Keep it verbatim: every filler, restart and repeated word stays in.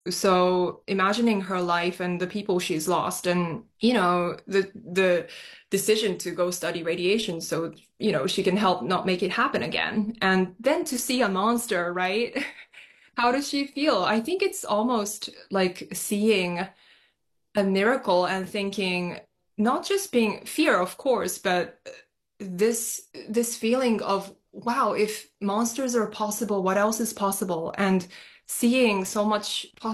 So imagining her life and the people she's lost and, you know, the the decision to go study radiation so, you know, she can help not make it happen again. And then to see a monster, right? How does she feel? I think it's almost like seeing a miracle and thinking, not just being fear, of course, but this this feeling of, wow, if monsters are possible, what else is possible? And seeing so much